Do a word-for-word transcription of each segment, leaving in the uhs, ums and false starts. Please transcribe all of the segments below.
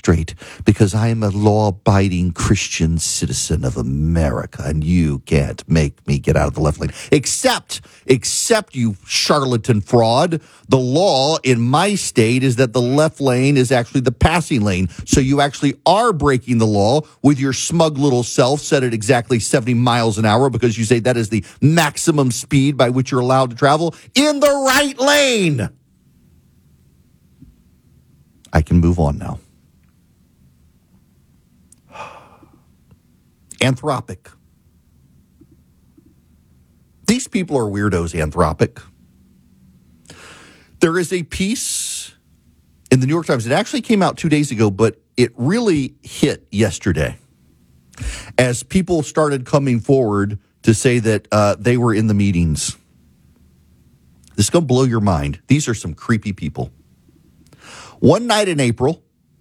straight because I am a law-abiding Christian citizen of America, and you can't make me get out of the left lane. Except, except you charlatan fraud, the law in my state is that the left lane is actually the passing lane. So you actually are breaking the law with your smug little self set at exactly seventy miles an hour because you say that is the maximum speed by which you're allowed to travel in the right lane. I can move on now. Anthropic. These people are weirdos, Anthropic. There is a piece in the New York Times. It actually came out two days ago, but it really hit yesterday as people started coming forward to say that uh, they were in the meetings. This is going to blow your mind. These are some creepy people. One night in April,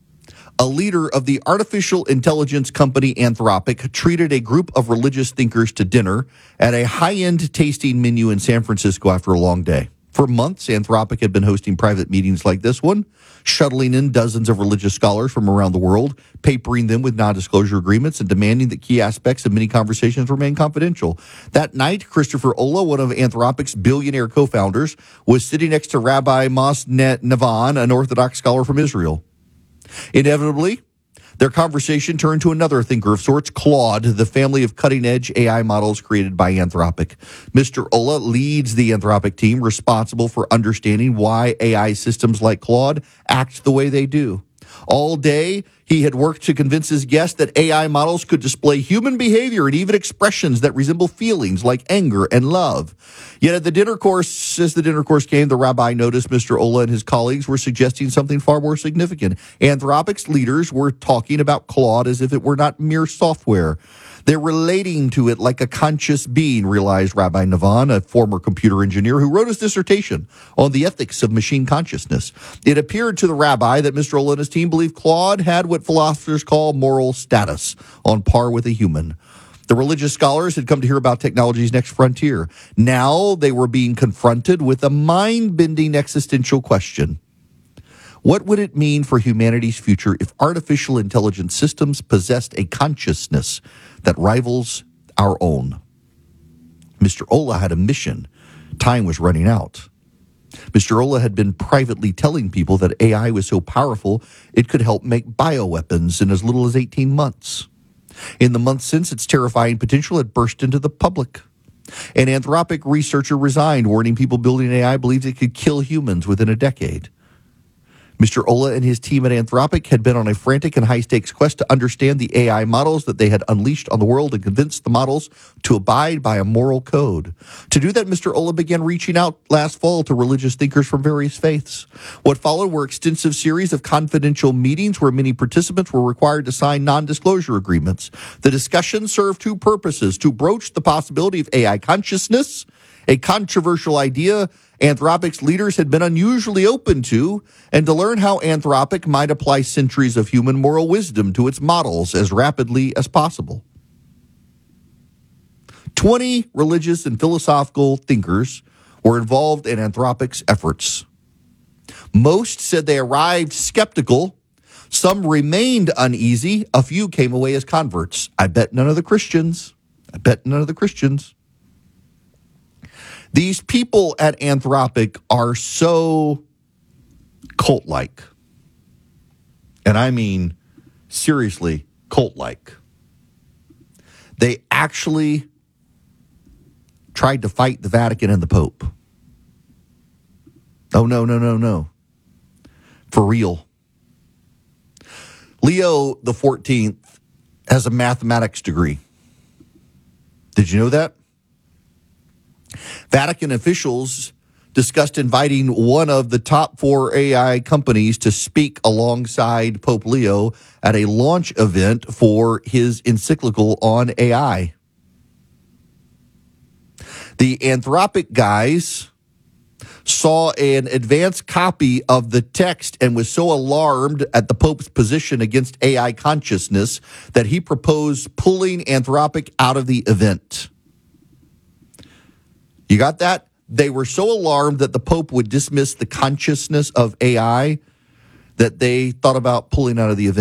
a leader of the artificial intelligence company Anthropic treated a group of religious thinkers to dinner at a high-end tasting menu in San Francisco after a long day. For months, Anthropic had been hosting private meetings like this one, shuttling in dozens of religious scholars from around the world, papering them with non-disclosure agreements, and demanding that key aspects of many conversations remain confidential. That night, Christopher Olah, one of Anthropic's billionaire co-founders, was sitting next to Rabbi Mos Navan, an Orthodox scholar from Israel. Inevitably, their conversation turned to another thinker of sorts, Claude, the family of cutting-edge A I models created by Anthropic. Mister Olah leads the Anthropic team responsible for understanding why A I systems like Claude act the way they do. All day, he had worked to convince his guests that A I models could display human behavior and even expressions that resemble feelings like anger and love. Yet at the dinner course, as the dinner course came, the rabbi noticed Mister Olah and his colleagues were suggesting something far more significant. Anthropic's leaders were talking about Claude as if it were not mere software. They're relating to it like a conscious being, realized Rabbi Navan, a former computer engineer who wrote his dissertation on the ethics of machine consciousness. It appeared to the rabbi that Mister Olah and his team believed Claude had what philosophers call moral status, on par with a human. The religious scholars had come to hear about technology's next frontier. Now they were being confronted with a mind-bending existential question. What would it mean for humanity's future if artificial intelligence systems possessed a consciousness that rivals our own? Mister Olah had a mission. Time was running out. Mister Olah had been privately telling people that A I was so powerful it could help make bioweapons in as little as eighteen months. In the months since, its terrifying potential had burst into the public. An Anthropic researcher resigned, warning people building A I believed it could kill humans within a decade. Mister Olah and his team at Anthropic had been on a frantic and high-stakes quest to understand the A I models that they had unleashed on the world and convince the models to abide by a moral code. To do that, Mister Olah began reaching out last fall to religious thinkers from various faiths. What followed were extensive series of confidential meetings where many participants were required to sign non-disclosure agreements. The discussion served two purposes: to broach the possibility of A I consciousness, a controversial idea Anthropic's leaders had been unusually open to, and to learn how Anthropic might apply centuries of human moral wisdom to its models as rapidly as possible. Twenty religious and philosophical thinkers were involved in Anthropic's efforts. Most said they arrived skeptical. Some remained uneasy. A few came away as converts. I bet none of the Christians. I bet none of the Christians. These people at Anthropic are so cult-like. And I mean, seriously, cult-like. They actually tried to fight the Vatican and the Pope. Oh, no, no, no, no. For real. Leo the fourteenth has a mathematics degree. Did you know that? Vatican officials discussed inviting one of the top four A I companies to speak alongside Pope Leo at a launch event for his encyclical on A I. The Anthropic guys saw an advanced copy of the text and was so alarmed at the Pope's position against A I consciousness that he proposed pulling Anthropic out of the event. You got that? They were so alarmed that the Pope would dismiss the consciousness of A I that they thought about pulling out of the event.